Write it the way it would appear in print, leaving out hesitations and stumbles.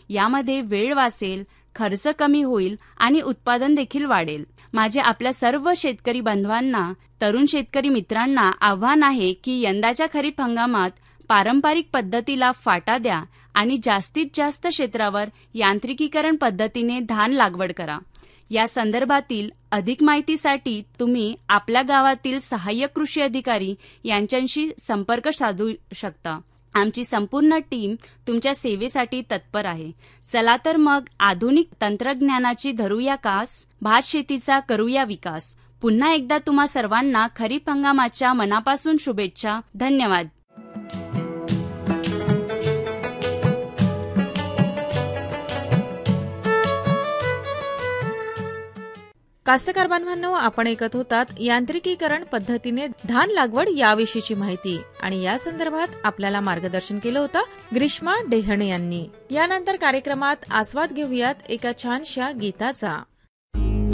यामध्ये वेळ वाचेल, खर्च कमी होईल आणि उत्पादन देखील वाढेल. माझे आपल्या सर्व शेतकरी बांधवांना, तरुण शेतकरी मित्रांना आव्हान आहे की यंदाच्या खरीप हंगामात पारंपरिक पद्धतीला फाटा द्या आणि जास्तीत जास्त क्षेत्रावर यांत्रिकीकरण पद्धतीने धान लागवड करा. या संदर्भातील अधिक माहितीसाठी तुम्ही आपल्या गावातील सहाय्यक कृषी अधिकारी यांच्याशी संपर्क साधू शकता. आमची संपूर्ण टीम तुमच्या सेवेसाठी तत्पर आहे. चला तर मग आधुनिक तंत्रज्ञानाची धरूया कास, भात शेतीचा करूया विकास. पुन्हा एकदा तुम्हा सर्वांना खरीप हंगामाच्या मनापासून शुभेच्छा. धन्यवाद. कास्तकार बांधवांनो, आपण ऐकत होतात यांत्रिकीकरण पद्धतीने धान लागवड याविषयीची माहिती आणि या संदर्भात आपल्याला मार्गदर्शन केलं होतं ग्रीष्मा डेहणे यांनी. यानंतर कार्यक्रमात आस्वाद घेऊयात एका छानशा गीताचा.